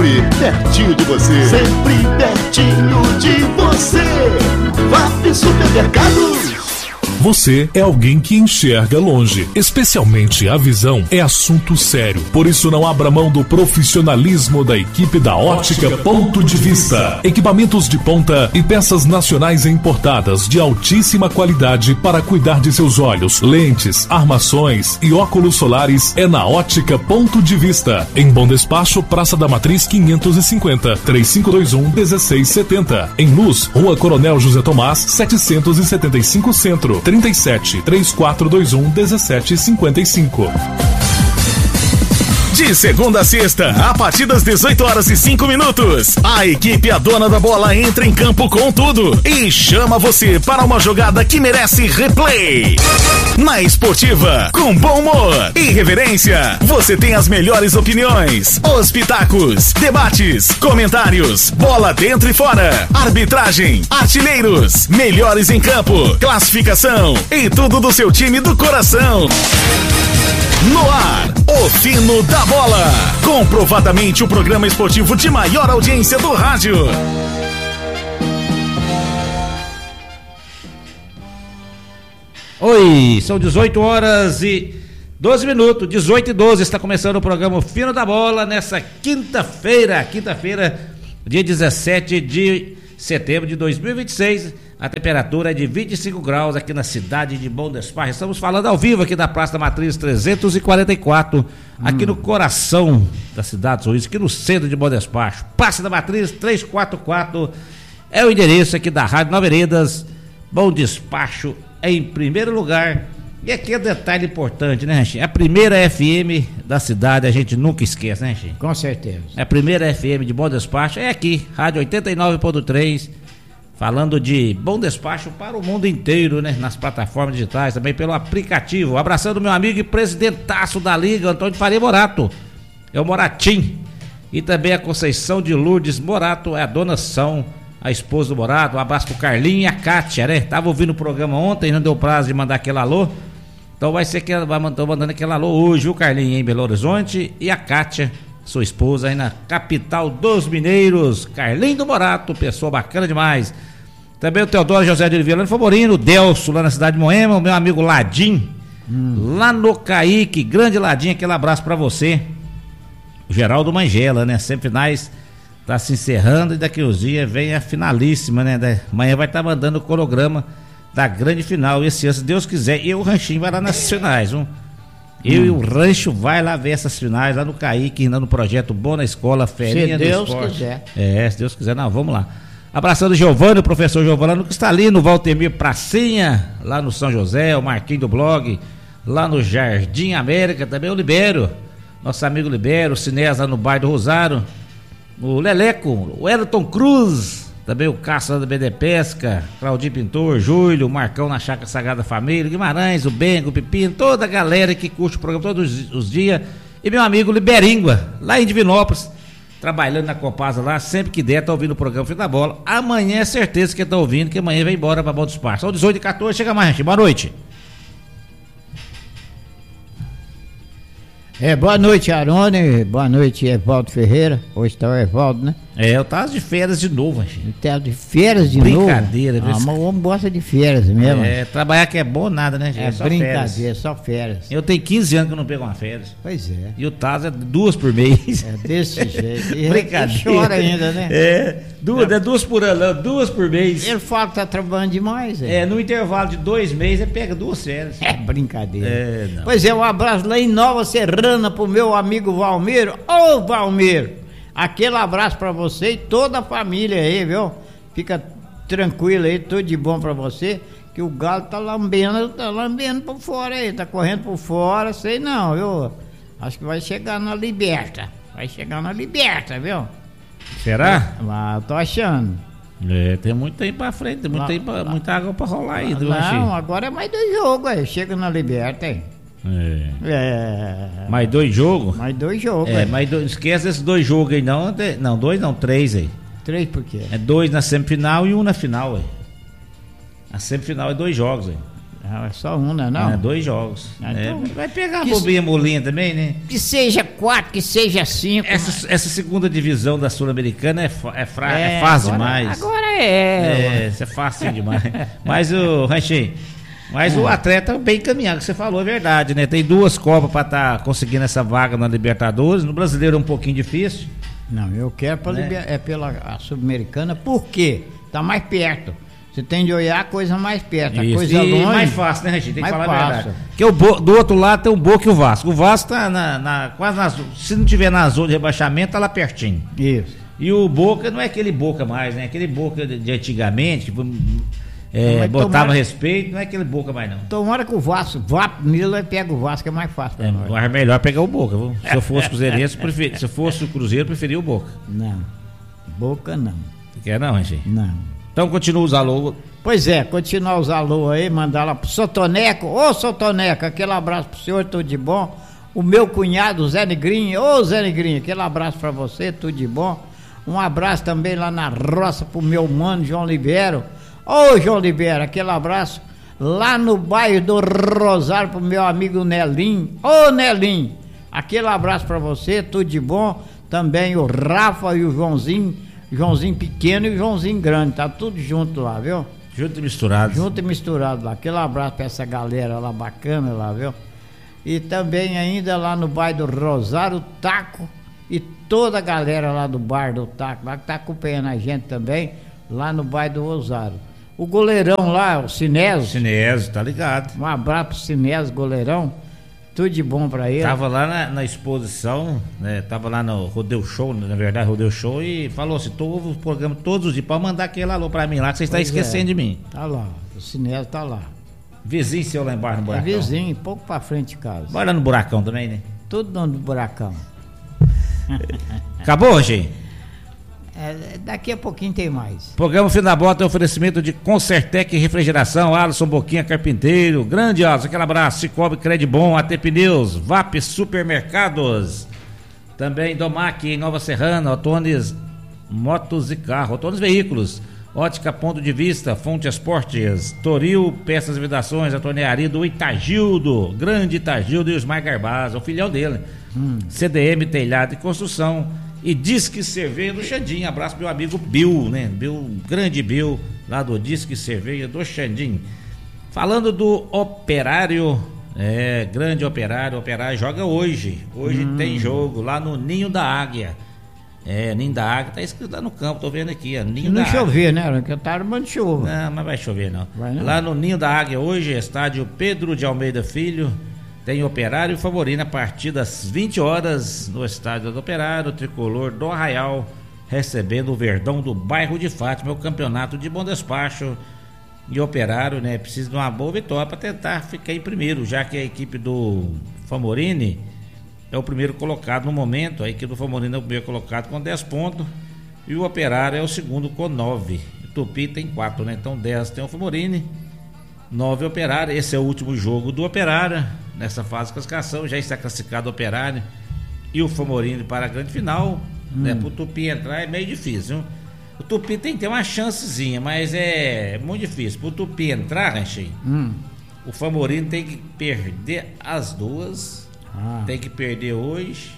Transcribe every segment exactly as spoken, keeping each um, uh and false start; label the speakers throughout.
Speaker 1: sempre pertinho de você. Sempre pertinho de você. Vap Supermercados.
Speaker 2: Você é alguém que enxerga longe. Especialmente a visão é assunto sério. Por isso não abra mão do profissionalismo da equipe da Ótica Ponto de Vista. Equipamentos de ponta e peças nacionais e importadas de altíssima qualidade para cuidar de seus olhos, lentes, armações e óculos solares é na Ótica Ponto de Vista. Em Bom Despacho, Praça da Matriz quinhentos e cinquenta, três cinco dois um, um seis sete zero. Em Luz, Rua Coronel José Tomás, setecentos e setenta e cinco Centro. trinta e sete, três quatro dois um, um sete cinco cinco.
Speaker 3: De segunda a sexta, a partir das dezoito horas e cinco minutos, a equipe A Dona da Bola entra em campo com tudo e chama você para uma jogada que merece replay. Na Esportiva, com bom humor e reverência, você tem as melhores opiniões, os pitacos, debates, comentários, bola dentro e fora, arbitragem, artilheiros, melhores em campo, classificação e tudo do seu time do coração. No ar, o Fino da Bola, comprovadamente o programa esportivo de maior audiência do rádio.
Speaker 4: Oi, são dezoito horas e doze minutos, dezoito e doze, está começando o programa Fino da Bola nessa quinta-feira, quinta-feira, dia dezessete de setembro de dois mil e vinte e seis. A temperatura é de vinte e cinco graus aqui na cidade de Bom Despacho. Estamos falando ao vivo aqui da Praça da Matriz trezentos e quarenta e quatro, hum. aqui no coração da cidade de Sorriso, aqui no centro de Bom Despacho. Praça da Matriz trezentos e quarenta e quatro é o endereço aqui da Rádio Nova Veredas. Bom Despacho em primeiro lugar. E aqui é um detalhe importante, né, Ranchinho? A primeira F M da cidade, a gente nunca esquece, né, Ranchinho?
Speaker 5: Com certeza.
Speaker 4: A primeira F M de Bom Despacho é aqui, Rádio oitenta e nove ponto três. Falando de Bom Despacho para o mundo inteiro, né? Nas plataformas digitais, também pelo aplicativo. Abraçando meu amigo e presidentaço da Liga, Antônio Faria Morato. É o Moratim. E também a Conceição de Lourdes Morato, é a dona São, a esposa do Morato. Um abraço pro Carlinho e a Kátia, né? Tava ouvindo o programa ontem, não deu prazo de mandar aquele alô. Então vai ser que ela vai mandando aquele alô hoje, o Carlinho em Belo Horizonte e a Kátia, sua esposa, aí na capital dos mineiros. Carlinho do Morato, pessoa bacana demais. Também o Teodoro José de Oliveira, lá no Faborino, o Delso, lá na cidade de Moema, o meu amigo Ladim, hum. lá no Caíque, grande Ladim, aquele abraço pra você. O Geraldo Mangela, né, semifinais, tá se encerrando e daqui uns dias vem a finalíssima, né, amanhã vai estar tá mandando o cronograma da grande final, esse ano, se Deus quiser, e o Ranchinho vai lá nas finais, um. Eu hum. e o Rancho vai lá ver essas finais, lá no Caíque, lá no projeto Bom na Escola, Ferinha do Esporte. Se Deus quiser. É, se Deus quiser, não, vamos lá. Abraçando o Giovanni, o professor Giovanni, que está ali no Valtemir Pracinha, lá no São José, o Marquinho do Blog, lá no Jardim América, também o Libério, nosso amigo Libério, o Cinés lá no bairro do Rosário, o Leleco, o Elton Cruz, também o Cássio da B D Pesca, Claudinho Pintor, Júlio, o Marcão na Chácara Sagrada Família, Guimarães, o Bengo, o Pepino, toda a galera que curte o programa todos os dias, e meu amigo Liberíngua, lá em Divinópolis, trabalhando na Copasa lá, sempre que der, tá ouvindo o programa Fim da Bola. Amanhã é certeza que tá ouvindo, que amanhã vem embora pra Bom Despacho. São dezoito e quatorze, chega mais, gente. Boa noite.
Speaker 5: É, boa noite, Arone. Boa noite, Evaldo Ferreira. Hoje tá o Evaldo, né?
Speaker 4: É, eu tava de férias de novo, gente.
Speaker 5: Tá de férias de
Speaker 4: brincadeira,
Speaker 5: novo? Brincadeira, ah, mas o homem gosta de férias mesmo.
Speaker 4: É, trabalhar que é bom nada, né, gente?
Speaker 5: É,
Speaker 4: só
Speaker 5: brincadeira,
Speaker 4: férias.
Speaker 5: só férias.
Speaker 4: Eu tenho quinze anos que eu não pego uma férias.
Speaker 5: Pois é.
Speaker 4: E o Taz é duas por mês.
Speaker 5: É desse jeito. E
Speaker 4: brincadeira.
Speaker 5: Chora ainda, né?
Speaker 4: É, duas, é duas por ano, duas por mês.
Speaker 5: Ele fala que tá trabalhando demais, é.
Speaker 4: É, no intervalo de dois meses ele pega duas férias.
Speaker 5: É brincadeira.
Speaker 4: É, não.
Speaker 5: Pois é, um abraço lá em Nova Serrana pro meu amigo Valmir. Ô, Valmir! Aquele abraço pra você e toda a família aí, viu? Fica tranquilo aí, tudo de bom pra você. Que o galo tá lambendo, tá lambendo por fora aí, tá correndo por fora, sei não, viu? Acho que vai chegar na Liberta. Vai chegar na Liberta, viu?
Speaker 4: Será?
Speaker 5: Lá, eu tô achando.
Speaker 4: É, tem muito tempo pra frente, tem muito tempo, muita água pra rolar aí.
Speaker 5: Não, não agora é mais dois jogos aí, chega na Liberta aí.
Speaker 4: É.
Speaker 5: É.
Speaker 4: Mais dois jogos?
Speaker 5: Mais dois jogos.
Speaker 4: É, mais dois, esquece esses dois jogos aí, não. Não, dois não, três aí.
Speaker 5: Três por quê?
Speaker 4: É dois na semifinal e um na final, aí. A semifinal é dois jogos aí.
Speaker 5: Não, é só um, não é não?
Speaker 4: É, dois jogos.
Speaker 5: Ah,
Speaker 4: É,
Speaker 5: então,
Speaker 4: vai pegar a
Speaker 5: que
Speaker 4: bobinha molinha também, né?
Speaker 5: Que seja quatro, que seja cinco.
Speaker 4: Essa, essa segunda divisão da Sul-Americana é, fa- é, fra-
Speaker 5: É,
Speaker 4: é fácil
Speaker 5: agora-
Speaker 4: demais.
Speaker 5: Agora é.
Speaker 4: É, isso é fácil demais. Mas o Ranchinho, mas o atleta bem encaminhado, que você falou, é verdade, né? Tem duas Copas para estar tá conseguindo essa vaga na Libertadores. No Brasileiro é um pouquinho difícil.
Speaker 5: Não, eu quero pra
Speaker 4: Né?
Speaker 5: liber- é pela a Sul-Americana, por quê? Tá mais perto. Você tem de olhar a coisa mais perto. A
Speaker 4: Isso.
Speaker 5: coisa
Speaker 4: E
Speaker 5: longe.
Speaker 4: mais fácil, né, Ranchinho? Tem que
Speaker 5: mais
Speaker 4: falar a
Speaker 5: fácil.
Speaker 4: verdade. Porque o Bo- do outro lado tem o Boca e o Vasco. O Vasco tá na, na- quase na zona. Se não tiver na zona de rebaixamento, tá lá pertinho.
Speaker 5: Isso.
Speaker 4: E o Boca não é aquele Boca mais, né? Aquele Boca de, de antigamente, que é,
Speaker 5: Mas
Speaker 4: botava
Speaker 5: tomara-
Speaker 4: respeito, não é aquele Boca mais não.
Speaker 5: Tomara que o Vasco vá primeiro e pega o Vasco, é mais fácil pra
Speaker 4: É,
Speaker 5: nós.
Speaker 4: é melhor pegar o Boca, viu? Se eu fosse cruzeirense, preferi, se eu fosse o Cruzeiro, preferia o Boca.
Speaker 5: Não. Boca não.
Speaker 4: Você quer não, Ranchinho?
Speaker 5: Não.
Speaker 4: Então continua os alô.
Speaker 5: Pois é, continuar os alô aí, mandar lá pro Sotoneco. Ô Sotoneco, aquele abraço pro senhor, tudo de bom. O meu cunhado, Zé Negrinho. Ô Zé Negrinho, aquele abraço pra você, tudo de bom. Um abraço também lá na roça pro meu mano, João Libero. Ô João Libero, aquele abraço lá no bairro do Rosário pro meu amigo Nelinho. Ô Nelinho, aquele abraço pra você, tudo de bom. Também o Rafa e o Joãozinho, Joãozinho pequeno e o Joãozinho grande, tá tudo junto lá, viu?
Speaker 4: Junto e misturado.
Speaker 5: Junto e misturado lá. Aquele abraço pra essa galera lá bacana lá, viu? E também ainda lá no bairro do Rosário, o Taco e toda a galera lá do bar do Taco, lá que tá acompanhando a gente também, lá no bairro do Rosário. O goleirão lá, o Sinésio,
Speaker 4: Cinésio, tá ligado.
Speaker 5: um abraço pro Sinésio, goleirão. Tudo de bom pra ele.
Speaker 4: Tava lá na, na exposição, né? Tava lá no Rodeu Show, na verdade, Rodeu Show, e falou assim: tô ouvindo o programa todos os dias, pode mandar aquele alô pra mim lá, que você está
Speaker 5: Pois
Speaker 4: esquecendo
Speaker 5: é.
Speaker 4: de mim.
Speaker 5: Tá lá, o Sinésio tá lá.
Speaker 4: Vizinho seu lá embaixo no
Speaker 5: É
Speaker 4: buracão.
Speaker 5: vizinho, pouco pra frente de casa.
Speaker 4: Bora no buracão também, né?
Speaker 5: Tudo dentro do buracão.
Speaker 4: Acabou, Ranchinho?
Speaker 5: É, daqui a pouquinho tem mais.
Speaker 4: Programa Fim da Bota é oferecimento de Concertec Refrigeração, Alisson Boquinha Carpinteiro, grande Alisson, aquele abraço, Cicobi Credibon, A T Pneus, V A P Supermercados, também Domac em Nova Serrana, Otones Motos e Carro, Otones Veículos, Ótica Ponto de Vista, Fonte Esportes, Toril Peças e Vedações, a tornearia do Itagildo, grande Itagildo e Osmar Garbaz, o filhão dele, hum. C D M Telhado e Construção, e Disque Cerveja do Xandim. Abraço meu amigo Bill, né? Bill, grande Bill, lá do Disque Cerveja do Xandim. Falando do Operário, é, grande Operário, Operário joga hoje. Hoje hum. tem jogo lá no Ninho da Águia. É, Ninho da Águia, tá escrito lá no campo, tô vendo aqui, ó, Ninho
Speaker 5: não
Speaker 4: da
Speaker 5: chover,
Speaker 4: Águia.
Speaker 5: né? Porque tá armando chuva.
Speaker 4: Não, mas vai chover não.
Speaker 5: Vai não.
Speaker 4: Lá no Ninho da Águia hoje, estádio Pedro de Almeida Filho, tem Operário e Favorina a partir das vinte horas no estádio do Operário, o tricolor do Arraial recebendo o Verdão do bairro de Fátima, o campeonato de bom despacho. E Operário, né, precisa de uma boa vitória para tentar ficar em primeiro, já que a equipe do Famorini é o primeiro colocado no momento. A equipe do Famorini é o primeiro colocado com dez pontos e o Operário é o segundo com nove. O Tupi tem quatro, né? Então dez tem o Famorini, nove Operário. Esse é o último jogo do Operário nessa fase de classificação. Já está classificado o Operário e o Famorini para a grande final. Hum. Né? Para o Tupi entrar é meio difícil, viu? O Tupi tem que ter uma chancezinha, mas é muito difícil. Para o Tupi entrar, Ranchinho, hum. o Famorini tem que perder as duas. Ah. Tem que perder hoje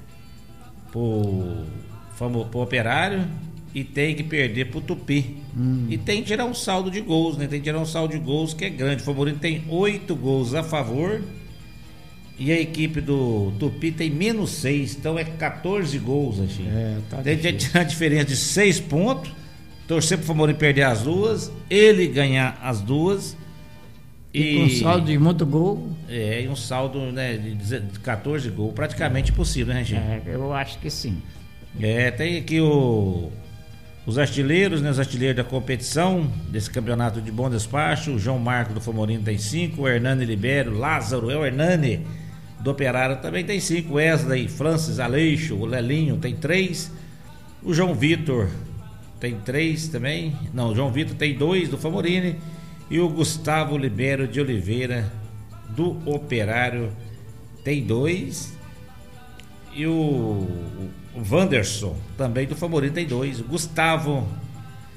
Speaker 4: pro, pro Operário e tem que perder pro Tupi. Hum. E tem que tirar um saldo de gols, né? Tem que tirar um saldo de gols que é grande. O Famorini tem oito gols a favor e a equipe do Tupi tem menos seis, então é quatorze gols, assim. É, tá tem que tirar a diferença de seis pontos, torcer pro Famorini perder as duas, ele ganhar as duas.
Speaker 5: E com um saldo de muito gol.
Speaker 4: É, e um saldo, né, de quatorze gols, praticamente impossível, né, gente?
Speaker 5: É, eu acho que sim.
Speaker 4: É, tem aqui o, os artilheiros, né, os artilheiros da competição, desse campeonato de bom despacho. O João Marco do Famorini tem cinco, o Hernani Libério, Lázaro, é o Hernani do Operário também tem cinco, Wesley, Francis, Aleixo, o Lelinho tem três, o João Vitor tem três também, não, o João Vitor tem dois do Famorini, e o Gustavo Libério de Oliveira do Operário tem dois, e o, o Wanderson também do Famorini tem dois. O Gustavo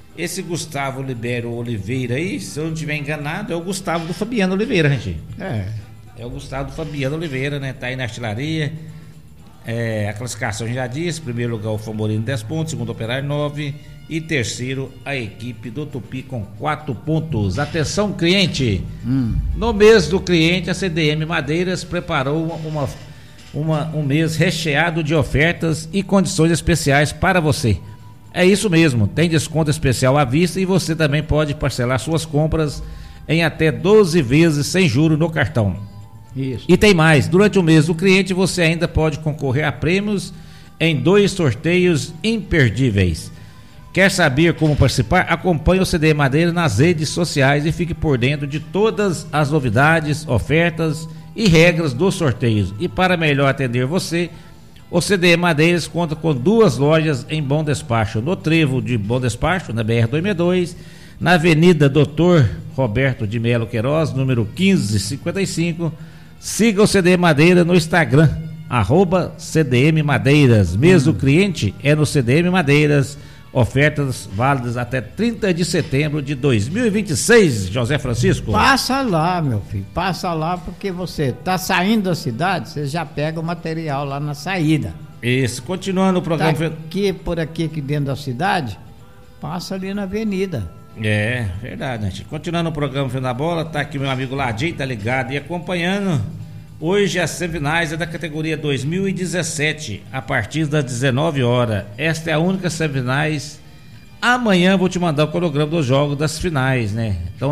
Speaker 4: Esse Gustavo Libero Oliveira aí, se eu não estiver enganado, é o Gustavo do Fabiano Oliveira, gente.
Speaker 5: É.
Speaker 4: É o Gustavo do Fabiano Oliveira, né? Tá aí na artilharia. É, a classificação já disse: primeiro lugar o Famorino dez pontos, segundo o Operário nove e terceiro a equipe do Tupi com quatro pontos. Atenção, cliente! Hum. No mês do cliente, a C D M Madeiras preparou uma, uma, um mês recheado de ofertas e condições especiais para você. É isso mesmo, tem desconto especial à vista e você também pode parcelar suas compras em até doze vezes sem juros no cartão.
Speaker 5: Isso.
Speaker 4: E tem mais, durante o mês do cliente você ainda pode concorrer a prêmios em dois sorteios imperdíveis. Quer saber como participar? Acompanhe o C D Madeira nas redes sociais e fique por dentro de todas as novidades, ofertas e regras dos sorteios. E para melhor atender você, o C D Madeiras conta com duas lojas em Bom Despacho, no trevo de Bom Despacho, na B R duzentos e sessenta e dois, na Avenida doutor Roberto de Melo Queiroz, número quinze cinquenta e cinco. Siga o C D Madeira no Instagram, arroba C D M Madeiras. Mês do cliente é no C D M Madeiras. Ofertas válidas até trinta de setembro de dois mil e vinte e seis, José Francisco.
Speaker 5: Passa lá, meu filho, passa lá, porque você tá saindo da cidade, você já pega o material lá na saída.
Speaker 4: Isso, continuando o programa.
Speaker 5: Tá aqui, por aqui, aqui dentro da cidade, passa ali na avenida.
Speaker 4: É, verdade, gente. Continuando o programa Fio da Bola, tá aqui meu amigo Ladinho, tá ligado e acompanhando. Hoje as semifinais é da categoria dois mil e dezessete, a partir das dezenove horas. Esta é a única semifinais. Amanhã vou te mandar o cronograma dos jogos das finais, né? Então